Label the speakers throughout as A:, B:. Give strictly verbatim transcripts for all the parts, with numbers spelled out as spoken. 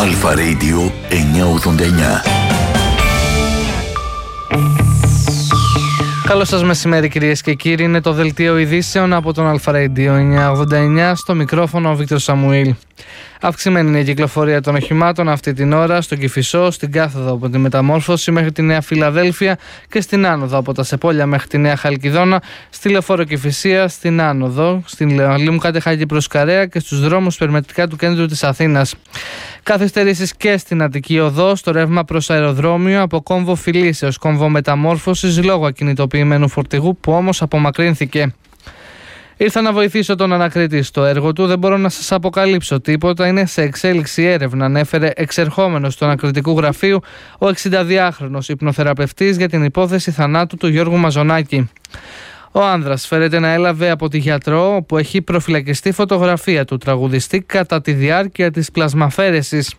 A: Αλφα Radio εννιακόσια ογδόντα εννιά.
B: Καλό σας μεσημέρι κυρίες και κύριοι, είναι το δελτίο ειδήσεων από τον Αλφα Radio εννιακόσια ογδόντα εννιά, στο μικρόφωνο ο Βίκτορ Σαμουήλ. Αυξημένη είναι η κυκλοφορία των οχημάτων αυτή την ώρα στον Κηφισό, στην κάθοδο από τη Μεταμόρφωση μέχρι τη Νέα Φιλαδέλφια και στην άνοδο από τα Σεπόλια μέχρι τη Νέα Χαλκιδόνα, στη Λεωφόρο Κηφισία, στην άνοδο, στην Λίμου Κατεχάκη προς Καρέα και στους δρόμους περιμετρικά του κέντρου της Αθήνας. Καθυστερήσεις και στην Αττική Οδό, στο ρεύμα προς αεροδρόμιο από κόμβο Φιλής έως κόμβο Μεταμόρφωσης λόγω ακινητοποιημένου φορτηγού που όμως απομακρύνθηκε. Ήρθα να βοηθήσω τον ανακρίτη στο έργο του. Δεν μπορώ να σας αποκαλύψω τίποτα. Είναι σε εξέλιξη έρευνα, ανέφερε εξερχόμενος του ανακριτικού γραφείου ο εξηνταδυάχρονος υπνοθεραπευτής για την υπόθεση θανάτου του Γιώργου Μαζονάκη. Ο άνδρας φέρεται να έλαβε από τη γιατρό, όπου έχει προφυλακιστεί φωτογραφία του τραγουδιστή κατά τη διάρκεια της πλασμαφέρεσης.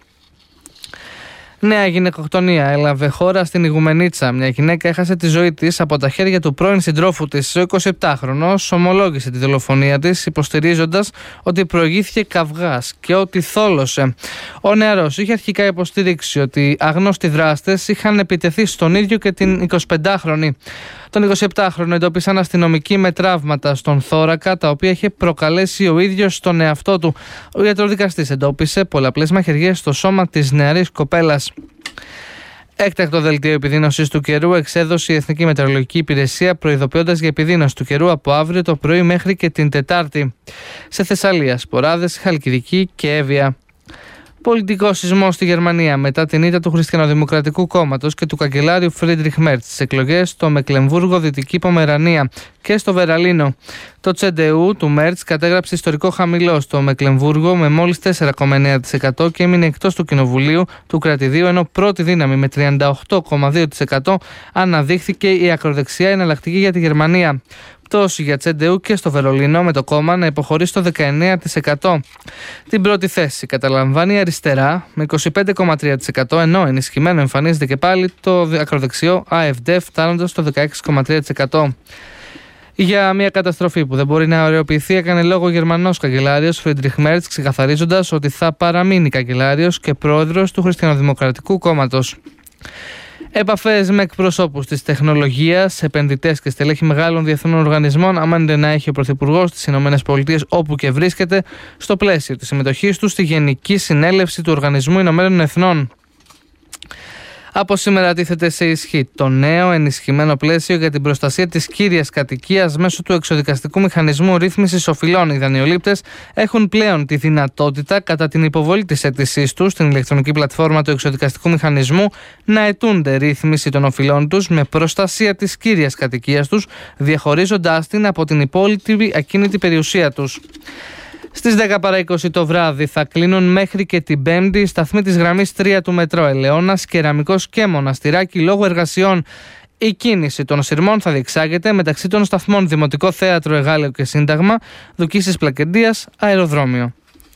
B: Νέα γυναικοκτονία έλαβε χώρα στην Ιγουμενίτσα. Μια γυναίκα έχασε τη ζωή της από τα χέρια του πρώην συντρόφου της. Ο εικοσιεπτάχρονος ομολόγησε τη δολοφονία της, υποστηρίζοντας ότι προηγήθηκε καυγάς και ότι θόλωσε. Ο νεαρός είχε αρχικά υποστηρίξει ότι αγνώστοι δράστες είχαν επιτεθεί στον ίδιο και την εικοσιπεντάχρονη. Τον εικοσιεπτάχρονο εντόπισαν αστυνομικοί με τραύματα στον θώρακα, τα οποία είχε προκαλέσει ο ίδιος στον εαυτό του. Ο ιατροδικαστής εντόπισε πολλαπλές μαχαιριές στο σώμα της νεαρής κοπέλας. Έκτακτο δελτίο επιδείνωσης του καιρού εξέδωσε η Εθνική Μετεωρολογική Υπηρεσία, προειδοποιώντας για επιδείνωση του καιρού από αύριο το πρωί μέχρι και την Τετάρτη. Σε Θεσσαλία, Σποράδες, Χαλκιδική και Εύβοια. Πολιτικό σεισμό στη Γερμανία μετά την ήττα του Χριστιανοδημοκρατικού Κόμματος και του καγκελάριου Φρίντριχ Μέρτς στις εκλογές στο Μεκλεμβούργο, Δυτική Πομερανία και στο Βερολίνο. Το Τσεντεού του Μέρτς κατέγραψε ιστορικό χαμηλό στο Μεκλεμβούργο με μόλις τέσσερα κόμμα εννέα τοις εκατό και έμεινε εκτός του Κοινοβουλίου του κρατηδίου, ενώ πρώτη δύναμη με τριάντα οκτώ κόμμα δύο τοις εκατό αναδείχθηκε η ακροδεξιά εναλλακτική για τη Γερμανία. Πτώση για Τσεντεού και στο Βερολίνο, με το κόμμα να υποχωρεί στο δεκαεννέα τοις εκατό. Την πρώτη θέση καταλαμβάνει η αριστερά με είκοσι πέντε κόμμα τρία τοις εκατό, ενώ ενισχυμένο εμφανίζεται και πάλι το ακροδεξιό AfD, φτάνοντας στο δεκαέξι κόμμα τρία τοις εκατό. Για μια καταστροφή που δεν μπορεί να ωρεοποιηθεί, έκανε λόγο ο Γερμανός καγκελάριος Φρίντριχ Μέρτς, ξεκαθαρίζοντας ότι θα παραμείνει καγκελάριος και πρόεδρος του Χριστιανοδημοκρατικού Κόμματος. Επαφές με εκπροσώπους της τεχνολογίας, επενδυτές και στελέχη μεγάλων διεθνών οργανισμών αμένεται να έχει ο Πρωθυπουργός της ΗΠΑ όπου και βρίσκεται, στο πλαίσιο της συμμετοχής του στη Γενική Συνέλευση του Οργανισμού Ηνωμένων Εθνών. Από σήμερα τίθεται σε ισχύ το νέο ενισχυμένο πλαίσιο για την προστασία της κύριας κατοικίας μέσω του εξοδικαστικού μηχανισμού ρύθμισης οφειλών. Οι δανειολήπτες έχουν πλέον τη δυνατότητα, κατά την υποβολή της αίτησής τους στην ηλεκτρονική πλατφόρμα του εξοδικαστικού μηχανισμού, να αιτούνται ρύθμιση των οφειλών τους με προστασία της κύριας κατοικίας τους, διαχωρίζοντάς την από την υπόλοιπη ακίνητη περιουσία τους. Στις δέκα παρά είκοσι το βράδυ θα κλείνουν μέχρι και την Πέμπτη οι σταθμοί της γραμμής τρία του μετρό Ελαιώνας, Κεραμικός και Μοναστηράκι λόγω εργασιών. Η κίνηση των σειρμών θα διεξάγεται μεταξύ των σταθμών Δημοτικό Θέατρο Εγάλεο και Σύνταγμα, Δουκίσης Πλακεντίας, Αεροδρόμιο.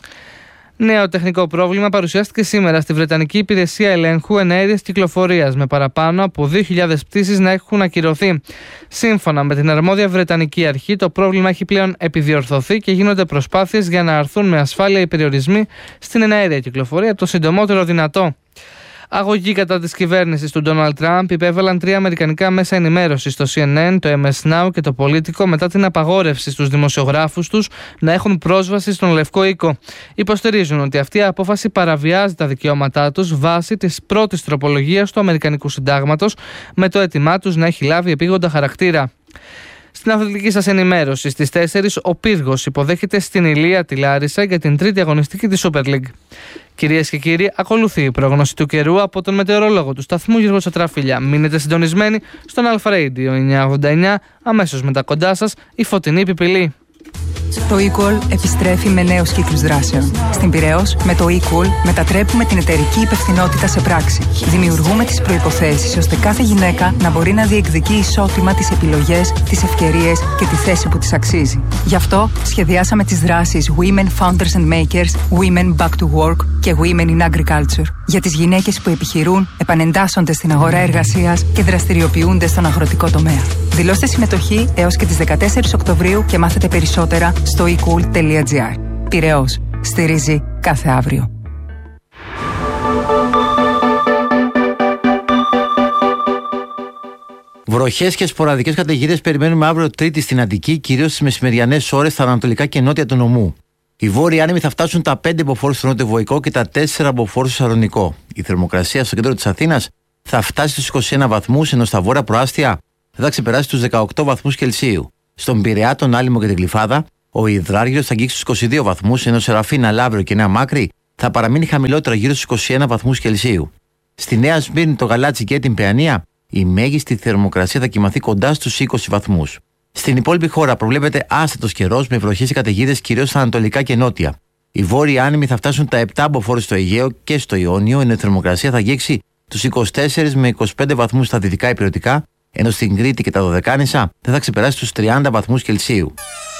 B: Νέο τεχνικό πρόβλημα παρουσιάστηκε σήμερα στη Βρετανική Υπηρεσία Ελέγχου Εναέριας Κυκλοφορίας, με παραπάνω από δύο χιλιάδες πτήσεις να έχουν ακυρωθεί. Σύμφωνα με την αρμόδια Βρετανική Αρχή, το πρόβλημα έχει πλέον επιδιορθωθεί και γίνονται προσπάθειες για να αρθούν με ασφάλεια οι περιορισμοί στην εναέρια κυκλοφορία το συντομότερο δυνατό. Αγωγή κατά της κυβέρνησης του Ντόναλντ Τραμπ υπέβαλαν τρία αμερικανικά μέσα ενημέρωσης, το σι εν εν, το εμ ες Now και το Politico, μετά την απαγόρευση στους δημοσιογράφους τους να έχουν πρόσβαση στον Λευκό Οίκο. Υποστηρίζουν ότι αυτή η απόφαση παραβιάζει τα δικαιώματά τους βάσει της πρώτης τροπολογίας του Αμερικανικού Συντάγματος, με το αίτημά τους να έχει λάβει επίγοντα χαρακτήρα. Στην αθλητική σας ενημέρωση, στις τέσσερις ο Πύργος υποδέχεται στην Ηλία τη Λάρισα για την τρίτη αγωνιστική της Super League. Κυρίες και κύριοι, ακολουθεί η πρόγνωση του καιρού από τον μετεωρολόγο του σταθμού Γιώργο Σωτραφίλια. Μείνετε συντονισμένοι στον Αλφα Radio εννιακόσια ογδόντα εννιά, αμέσως μετά κοντά σας η φωτεινή πιπηλή.
C: Το eQual επιστρέφει με νέους κύκλους δράσεων. Στην Πειραιώς, με το eQual μετατρέπουμε την εταιρική υπευθυνότητα σε πράξη. Δημιουργούμε τις προϋποθέσεις ώστε κάθε γυναίκα να μπορεί να διεκδικεί ισότιμα τις επιλογές, τις ευκαιρίες και τη θέση που της αξίζει. Γι' αυτό σχεδιάσαμε τις δράσεις Women Founders and Makers, Women Back to Work και Women in Agriculture. Για τις γυναίκες που επιχειρούν, επανεντάσσονται στην αγορά εργασίας και δραστηριοποιούνται στον αγροτικό τομέα. Δηλώστε συμμετοχή έως και τις δεκατέσσερις Οκτωβρίου και μάθετε περισσότερα στο e cool τελεία gr. Πειραιώς. Στηρίζει κάθε αύριο.
D: Βροχές και σποραδικές καταιγίδες περιμένουμε αύριο Τρίτη στην Αττική, κυρίως στις μεσημεριανές ώρες στα ανατολικά και νότια του νομού. Οι βόρειοι άνεμοι θα φτάσουν τα πέντε μποφόρ στο νότιο Βοϊκό και τα τέσσερα μποφόρ στο Σαλονικό. Η θερμοκρασία στο κέντρο της Αθήνας θα φτάσει στους είκοσι ένα βαθμούς, ενώ στα βόρεια προάστια δεν θα ξεπεράσει τους δεκαοκτώ βαθμούς Κελσίου. Στον Πειραιά, τον Άλυμο και την Γλυφάδα, ο υδράργυρος θα αγγίξει στους είκοσι δύο βαθμούς, ενώ Σεραφίνα, Λαύριο και Νέα Μάκρη θα παραμείνει χαμηλότερα γύρω στους είκοσι ένα βαθμούς Κελσίου. Στη Νέα Σμύρνη, το Γαλάτσι και την Παιανία, η μέγιστη θερμοκρασία θα κοιμαθεί κοντά στους είκοσι βαθμούς. Στην υπόλοιπη χώρα προβλέπεται άστατος καιρός με βροχές και καταιγίδες κυρίως στα ανατολικά και νότια. Οι βόρειοι άνεμοι θα φτάσουν τα επτά μποφόρ στο Αιγαίο και στο Ιόνιο, ενώ η θερμοκρασία θα αγγίξει τους είκοσι τέσσερα με είκοσι πέντε βαθμούς στα δυτικά υπηρετικά, ενώ στην Κρήτη και τα Δωδεκάνησα δεν θα ξεπεράσει τους τριάντα βαθμούς Κελσίου.